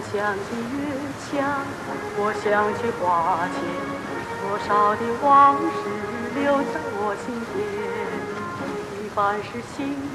想起月下，我想起花前，多少的往事留在我心田。你凡是心